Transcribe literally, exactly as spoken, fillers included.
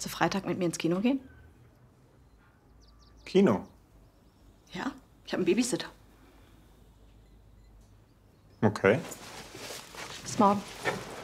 Willst du Freitag mit mir ins Kino gehen? Kino? Ja, ich habe einen Babysitter. Okay. Bis morgen.